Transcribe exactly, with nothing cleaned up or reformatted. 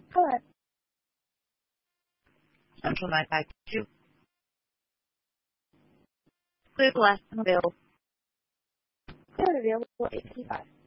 Go ahead. Central nine five two. Clear the last bill. Clear available eight fifty-five.